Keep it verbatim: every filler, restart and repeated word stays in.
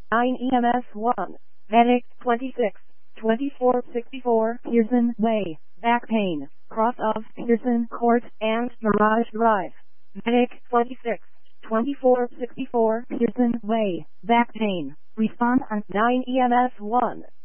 nine E M S one, Medic twenty-six, twenty-four sixty-four Pearson Way, back pain, cross of Pearson Court and Mirage Drive. Medic twenty-six, twenty-four sixty-four Pearson Way, back pain. Respond on nine E M S one.